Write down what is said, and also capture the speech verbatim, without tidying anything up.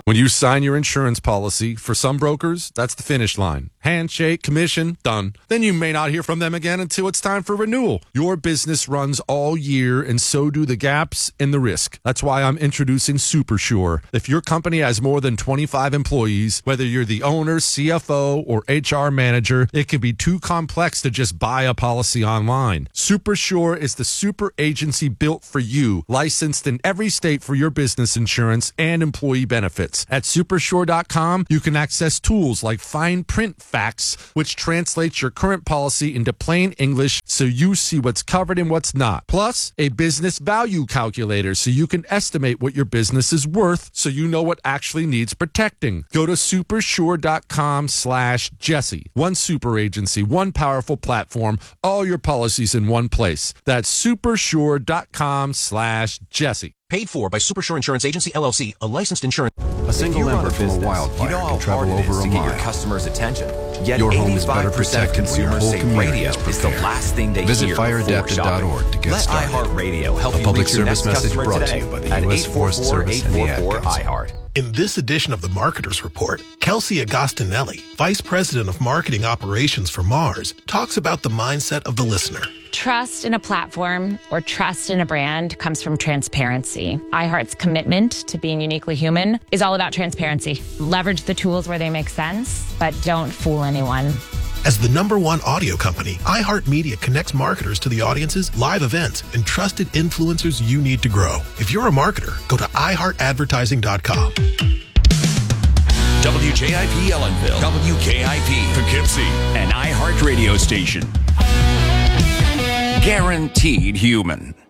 When you sign your insurance policy, for some brokers, that's the finish line. Handshake, commission, done. Then you may not hear from them again until it's time for renewal. Your business runs all year, and so do the gaps and the risk. That's why I'm introducing SuperSure. If your company has more than twenty-five employees, whether you're the owner, C F O, or H R manager, it can be too complex to just buy a policy online. SuperSure is the super agency built for you, licensed in every state for your business insurance and employee benefits. At supersure dot com, you can access tools like fine print facts, which translates your current policy into plain English so you see what's covered and what's not. Plus, a business value calculator so you can estimate what your business is worth so you know what actually needs protecting. Go to supersure dot com slash Jesse. One super agency, one powerful platform, all your policies in one place. That's supersure dot com slash Jesse. Paid for by Supersure Insurance Agency, L L C, a licensed insurance. A single ember from a wildfire you know can travel over a to get your mile. customers' attention. Yet Your home is better eighty-five percent of protected when your consumers whole say community radio is is the prepared. last thing they Visit hear fire before adapted dot shopping. org to get Let started. iHeartRadio help A you public reach your service next message customer brought to today you by the at U S Forest Service and the eight four four Advocates. iHeart. In this edition of the Marketers Report, Kelsey Agostinelli, Vice President of Marketing Operations for Mars, talks about the mindset of the listener. Trust in a platform or trust in a brand comes from transparency. iHeart's commitment to being uniquely human is all about transparency. Leverage the tools where they make sense, but don't fool anyone. As the number one audio company, iHeartMedia connects marketers to the audiences, live events, and trusted influencers you need to grow. If you're a marketer, go to i heart advertising dot com. W J I P Ellenville, W K I P Poughkeepsie, an iHeart radio station. Guaranteed human.